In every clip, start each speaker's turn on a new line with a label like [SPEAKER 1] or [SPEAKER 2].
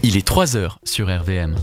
[SPEAKER 1] Il est 3h sur RVM.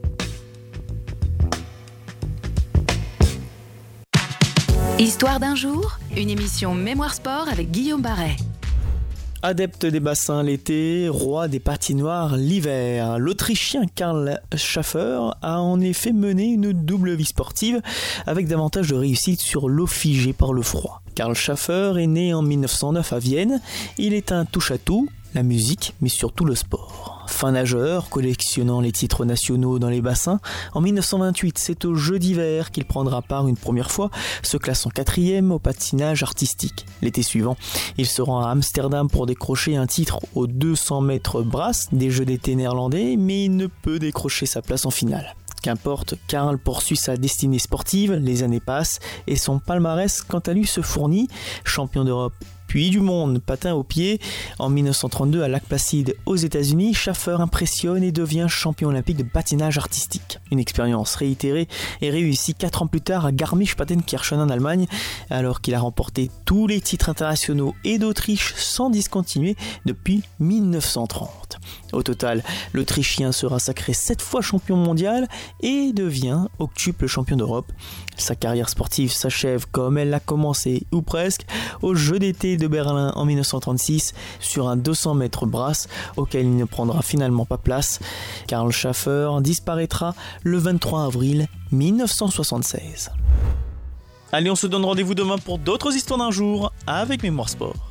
[SPEAKER 2] Histoire d'un jour, une émission Mémoire Sport avec Guillaume Barret.
[SPEAKER 3] Adepte des bassins l'été, roi des patinoires l'hiver, l'Autrichien Karl Schaffer a en effet mené une double vie sportive avec davantage de réussite sur l'eau figée par le froid. Karl Schaffer est né en 1909 à Vienne. Il est un touche-à-tout, la musique, mais surtout le sport. Fin nageur, collectionnant les titres nationaux dans les bassins, en 1928, c'est aux Jeux d'hiver qu'il prendra part une première fois, se classant 4e au patinage artistique. L'été suivant, il se rend à Amsterdam pour décrocher un titre aux 200 mètres brasse des Jeux d'été néerlandais, mais il ne peut décrocher sa place en finale. Qu'importe, Karl poursuit sa destinée sportive, les années passent et son palmarès quant à lui se fournit, champion d'Europe puis du monde patin au pied. En 1932 à Lac Placide aux États-Unis, Schaffer impressionne et devient champion olympique de patinage artistique. Une expérience réitérée et réussie 4 ans plus tard à Garmisch-Partenkirchen en Allemagne, alors qu'il a remporté tous les titres internationaux et d'Autriche sans discontinuer depuis 1930. Au total, l'Autrichien sera sacré 7 fois champion mondial et devient octuple champion d'Europe. Sa carrière sportive s'achève comme elle a commencé, ou presque, aux Jeux d'été de Berlin en 1936 sur un 200 mètres brasse auquel il ne prendra finalement pas place. Karl Schaffer disparaîtra le 23 avril 1976. Allez, on se donne rendez-vous demain pour d'autres histoires d'un jour avec Mémoire Sport.